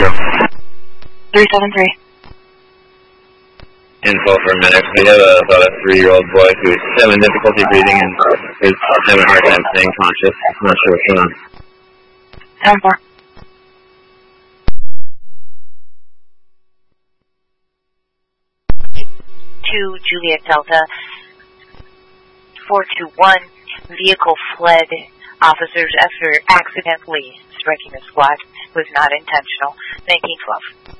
373. Info for medics. We have about a 3-year-old boy who's having difficulty breathing and is having a hard time staying conscious. I'm not sure what's going on. 7-4. To Juliet Delta 421, vehicle fled. Officers after accidentally striking a squad was not intentional. 1912.